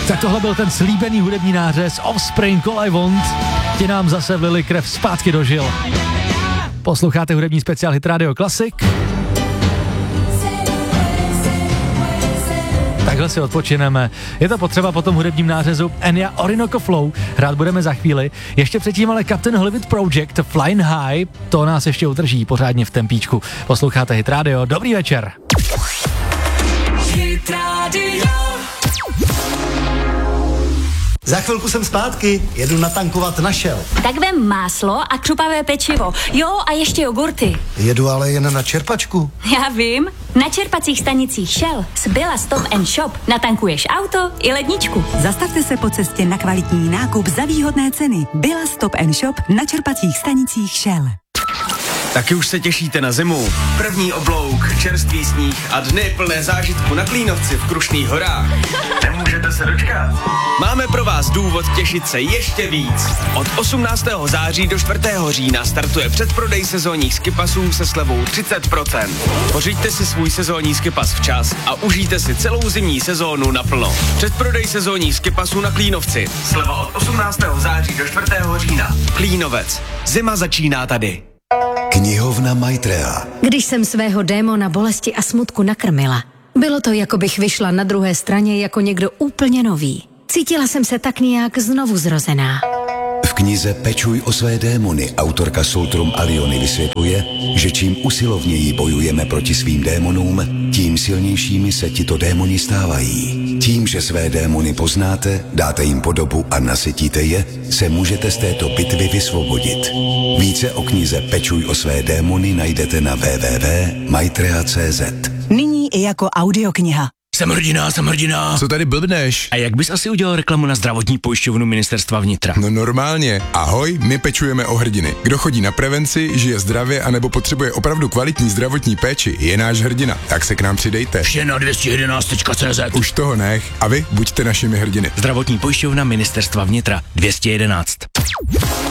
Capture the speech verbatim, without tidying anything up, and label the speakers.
Speaker 1: Tak tohle byl ten slíbený hudební nářez Offspring, All I Want. Ti nám zase vlili krev zpátky do žil. Posloucháte hudební speciál Hit Radio Classic. Takhle si odpočineme. Je to potřeba po tom hudebním nářezu Enya Orinoco Flow. Hrát budeme za chvíli. Ještě předtím ale Captain Hollywood Project Flying High, to nás ještě udrží pořádně v tempíčku. Posloucháte Hit Radio. Dobrý večer.
Speaker 2: Hit Radio.
Speaker 3: Za chvilku jsem zpátky, jedu natankovat na Shell.
Speaker 4: Tak vem máslo a křupavé pečivo. Jo, a ještě jogurty.
Speaker 3: Jedu ale jen na čerpačku.
Speaker 4: Já vím. Na čerpacích stanicích Shell z Billa Stop and Shop natankuješ auto i ledničku.
Speaker 5: Zastavte se po cestě na kvalitní nákup za výhodné ceny. Billa Stop and Shop na čerpacích stanicích Shell.
Speaker 6: Taky už se těšíte na zimu. První oblouk, čerstvý sníh a dny plné zážitku na Klínovci v Krušných horách. Nemůžete se dočkat. Máme pro vás důvod těšit se ještě víc. Od osmnáctého září do čtvrtého října startuje předprodej sezónních skipasů se slevou třicet procent. Pořiďte si svůj sezónní skipas včas a užijte si celou zimní sezónu naplno. Předprodej sezónních skipasů na Klínovci. Sleva od osmnáctého září do čtvrtého října. Klínovec. Zima začíná tady.
Speaker 7: Knihovna Maitrea.
Speaker 8: Když jsem svého démona bolesti a smutku nakrmila, bylo to, jako bych vyšla na druhé straně jako někdo úplně nový. Cítila jsem se tak nějak znovu zrozená.
Speaker 7: V knize Pečuj o své démony autorka Soltrum Aliony vysvětluje, že čím usilovněji bojujeme proti svým démonům, tím silnějšími se tito démoni stávají. Tím, že své démony poznáte, dáte jim podobu a nasytíte je, se můžete z této bitvy vysvobodit. Více o knize Pečuj o své démony najdete na w w w tečka maitrea tečka c z.
Speaker 5: Nyní i jako audiokniha.
Speaker 9: Jsem hrdina, jsem hrdina.
Speaker 10: Co tady blbneš?
Speaker 9: A jak bys asi udělal reklamu na zdravotní pojišťovnu Ministerstva vnitra?
Speaker 10: No normálně. Ahoj, my pečujeme o hrdiny. Kdo chodí na prevenci, žije zdravě anebo potřebuje opravdu kvalitní zdravotní péči, je náš hrdina. Tak se k nám přidejte.
Speaker 9: Vše na dvě stě jedenáct tečka c z.
Speaker 10: Už toho nech. A vy buďte našimi hrdiny.
Speaker 9: Zdravotní pojišťovna Ministerstva vnitra dvě stě jedenáct.